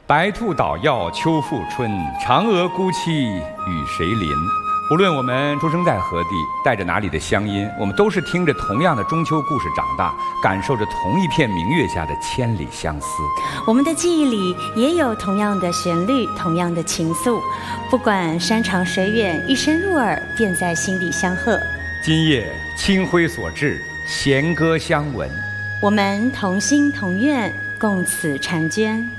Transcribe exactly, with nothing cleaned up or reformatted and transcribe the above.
白兔捣药秋复春，嫦娥孤栖与谁邻？无论我们出生在何地，带着哪里的乡音，我们都是听着同样的中秋故事长大，感受着同一片明月下的千里相思。 我们的记忆里也有同样的旋律，同样的情愫，不管山长水远，一声入耳便在心底相和。 今夜清辉所至，弦歌相闻， 我们同心同愿，共此婵娟。